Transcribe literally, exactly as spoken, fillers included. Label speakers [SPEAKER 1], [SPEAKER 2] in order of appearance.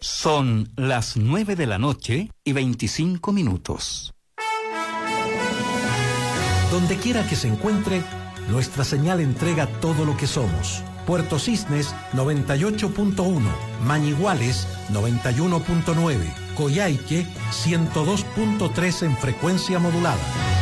[SPEAKER 1] Son las nueve de la noche y veinticinco minutos.
[SPEAKER 2] Donde quiera que se encuentre, nuestra señal entrega todo lo que somos. Puerto Cisnes noventa y ocho punto uno, Mañiguales noventa y uno punto nueve, Coyhaique ciento dos punto tres en frecuencia modulada.